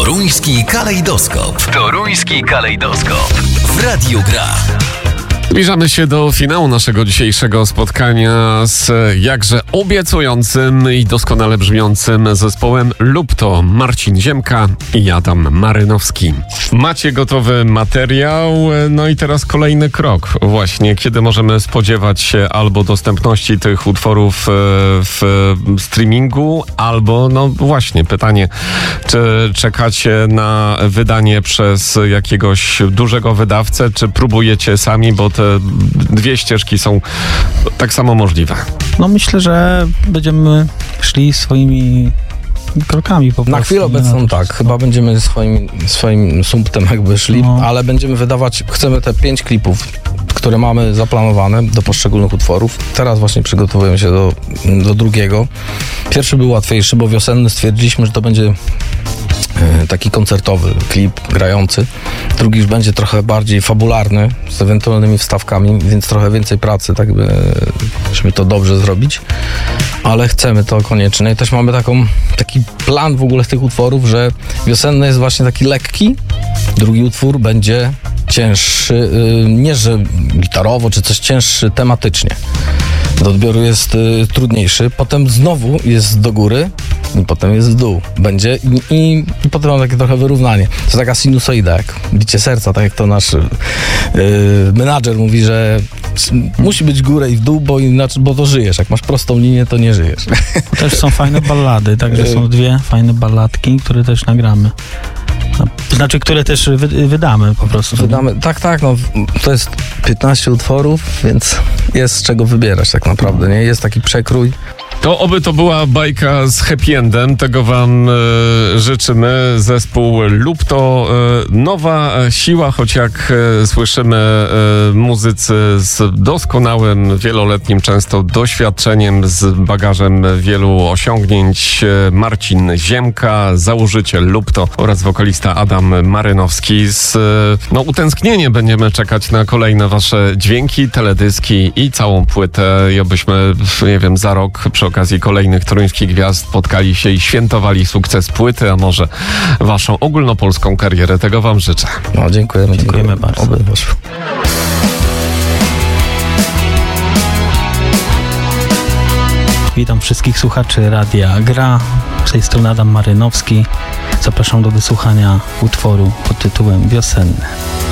Toruński kalejdoskop. Toruński kalejdoskop. W Radiu Gra. Zbliżamy się do finału naszego dzisiejszego spotkania z jakże obiecującym i doskonale brzmiącym zespołem Lupto. Marcin Ziemka i Adam Marynowski. Macie gotowy materiał, no i teraz kolejny krok. Właśnie, kiedy możemy spodziewać się albo dostępności tych utworów w streamingu, albo no właśnie pytanie, czy czekacie na wydanie przez jakiegoś dużego wydawcę, czy próbujecie sami, bo te dwie ścieżki są tak samo możliwe. No myślę, że będziemy szli swoimi krokami po prostu. Na chwilę obecną tak, chyba będziemy swoim sumptem jakby szli, ale będziemy wydawać, chcemy te 5 klipów, które mamy zaplanowane do poszczególnych utworów. Teraz właśnie przygotowujemy się do drugiego. Pierwszy był łatwiejszy, bo wiosenny stwierdziliśmy, że to będzie taki koncertowy klip, grający. Drugi już będzie trochę bardziej fabularny, z ewentualnymi wstawkami, więc trochę więcej pracy, tak żeby to dobrze zrobić. Ale chcemy to koniecznie. I też mamy taki plan w ogóle z tych utworów, że wiosenny jest właśnie taki lekki, drugi utwór będzie cięższy, nie że gitarowo, czy coś cięższy tematycznie. Do odbioru jest trudniejszy, potem znowu jest do góry i potem jest w dół. Będzie i potem mam takie trochę wyrównanie. To taka sinusoida, jak bicie serca, tak jak to nasz menadżer mówi, że musi być górę i w dół, bo to żyjesz. Jak masz prostą linię, to nie żyjesz. Też są fajne ballady, także są dwie fajne balladki, które też nagramy. Znaczy, które też wydamy po prostu. Wydamy, tak, no to jest 15 utworów, więc jest z czego wybierać tak naprawdę, nie? Jest taki przekrój. To oby to była bajka z happy endem, tego wam życzymy. Zespół Lupto, nowa siła, choć jak słyszymy, muzycy z doskonałym, wieloletnim często doświadczeniem, z bagażem wielu osiągnięć. Marcin Ziemka, założyciel Lupto, oraz wokalista Adam Marynowski. Z utęsknieniem będziemy czekać na kolejne wasze dźwięki, teledyski i całą płytę. I obyśmy, nie wiem, za rok przy okazji kolejnych toruńskich gwiazd spotkali się i świętowali sukces płyty, a może waszą ogólnopolską karierę. Tego wam życzę. No, dziękujemy bardzo. Oby poszło. Witam wszystkich słuchaczy Radia Gra. Z tej strony Adam Marynowski. Zapraszam do wysłuchania utworu pod tytułem Wiosenny.